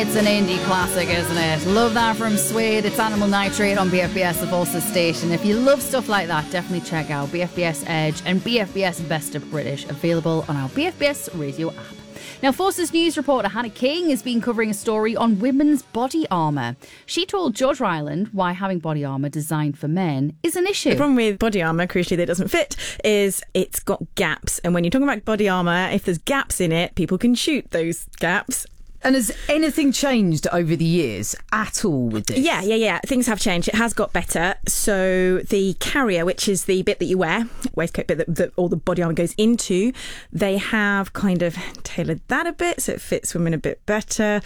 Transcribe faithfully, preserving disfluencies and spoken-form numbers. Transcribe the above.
It's an indie classic, isn't it? Love that from Suede. It's Animal Nitrate on B F B S, the Forces station. If you love stuff like that, definitely check out B F B S Edge and B F B S Best of British, available on our B F B S radio app. Now, Forces News reporter Hannah King has been covering a story on women's body armour. She told George Ryland why having body armour designed for men is an issue. The problem with body armour, crucially that doesn't fit, is it's got gaps. And when you're talking about body armour, if there's gaps in it, people can shoot those gaps. And has anything changed over the years at all with this? Yeah, yeah, yeah. Things have changed. It has got better. So the carrier, which is the bit that you wear, waistcoat bit that, that all the body armour goes into, they have kind of tailored that a bit so it fits women a bit better.